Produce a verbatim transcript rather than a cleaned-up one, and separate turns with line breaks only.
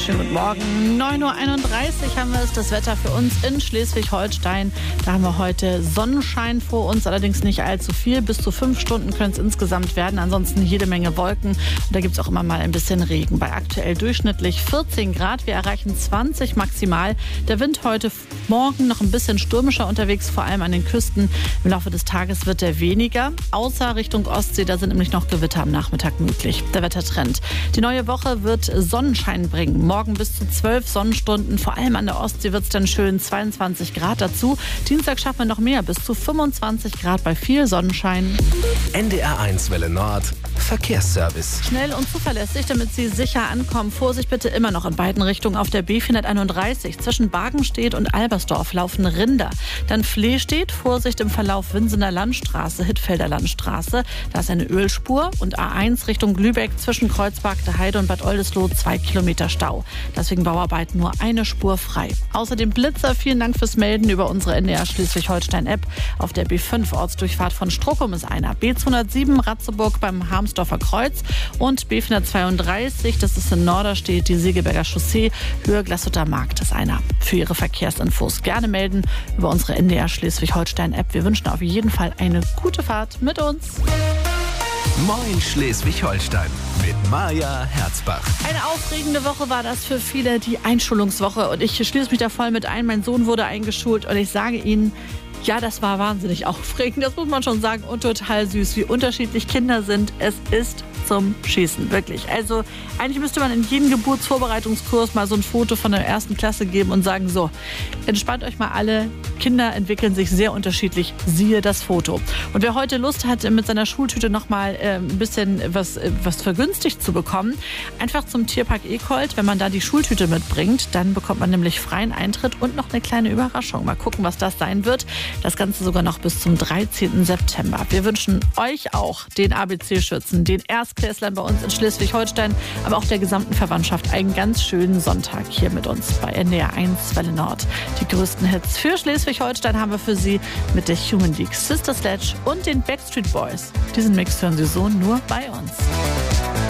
Schönen guten Morgen. neun Uhr einunddreißig haben wir es, das Wetter für uns in Schleswig-Holstein. Da haben wir heute Sonnenschein vor uns, allerdings nicht allzu viel. Bis zu fünf Stunden können es insgesamt werden, ansonsten jede Menge Wolken. Und da gibt es auch immer mal ein bisschen Regen. Bei aktuell durchschnittlich vierzehn Grad, wir erreichen zwanzig maximal. Der Wind heute Morgen noch ein bisschen stürmischer unterwegs, vor allem an den Küsten. Im Laufe des Tages wird er weniger, außer Richtung Ostsee, da sind nämlich noch Gewitter am Nachmittag möglich. Der Wettertrend. Die neue Woche wird Sonnenschein bringen. Morgen bis zu zwölf Sonnenstunden, vor allem an der Ostsee wird es dann schön zweiundzwanzig Grad dazu. Dienstag schaffen wir noch mehr, bis zu fünfundzwanzig Grad bei viel Sonnenschein.
N D R eins Welle Nord, Verkehrsservice.
Schnell und zuverlässig, damit Sie sicher ankommen. Vorsicht bitte immer noch in beiden Richtungen auf der B vierhunderteinunddreißig. Zwischen Bargenstedt und Albersdorf laufen Rinder. Dann Flehstedt, Vorsicht im Verlauf Winsener Landstraße, Hittfelder Landstraße. Da ist eine Ölspur und A eins Richtung Lübeck zwischen Kreuzberg, der Heide und Bad Oldesloe zwei Kilometer Stau. Deswegen Bauarbeiten nur eine Spur frei. Außerdem Blitzer, vielen Dank fürs Melden über unsere N D R Schleswig-Holstein-App. Auf der B fünf Ortsdurchfahrt von Struckum ist einer. B zweihundertsieben Ratzeburg beim Harmsdorfer Kreuz und B vierhundertzweiunddreißig, das ist in Norderstedt, die Segeberger Chaussee, Höhe Glashütter Markt ist einer. Für Ihre Verkehrsinfos gerne melden über unsere N D R Schleswig-Holstein-App. Wir wünschen auf jeden Fall eine gute Fahrt mit uns.
Moin Schleswig-Holstein mit Maja Herzbach.
Eine aufregende Woche war das für viele, die Einschulungswoche. Und ich schließe mich da voll mit ein. Mein Sohn wurde eingeschult und ich sage Ihnen, ja, das war wahnsinnig aufregend, das muss man schon sagen, und total süß, wie unterschiedlich Kinder sind. Es ist zum Schießen, wirklich. Also eigentlich müsste man in jeden Geburtsvorbereitungskurs mal so ein Foto von der ersten Klasse geben und sagen, so, entspannt euch mal alle, Kinder entwickeln sich sehr unterschiedlich, siehe das Foto. Und wer heute Lust hat, mit seiner Schultüte nochmal äh, ein bisschen was, äh, was vergünstigt zu bekommen, einfach zum Tierpark Ekold, wenn man da die Schultüte mitbringt, dann bekommt man nämlich freien Eintritt und noch eine kleine Überraschung. Mal gucken, was das sein wird. Das Ganze sogar noch bis zum dreizehnten September. Wir wünschen euch auch, den A B C-Schützen, den Erstklässlern bei uns in Schleswig-Holstein, aber auch der gesamten Verwandtschaft einen ganz schönen Sonntag hier mit uns bei N D R eins Welle Nord. Die größten Hits für Schleswig-Holstein haben wir für Sie mit der Human League, Sister Sledge und den Backstreet Boys. Diesen Mix hören Sie so nur bei uns.